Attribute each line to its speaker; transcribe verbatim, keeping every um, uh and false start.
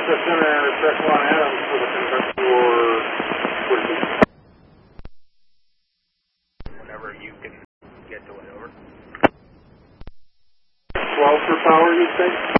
Speaker 1: Delta Center, Teslon Adams for the conductor for
Speaker 2: whenever you can get to it, over.
Speaker 1: twelve for power, you say?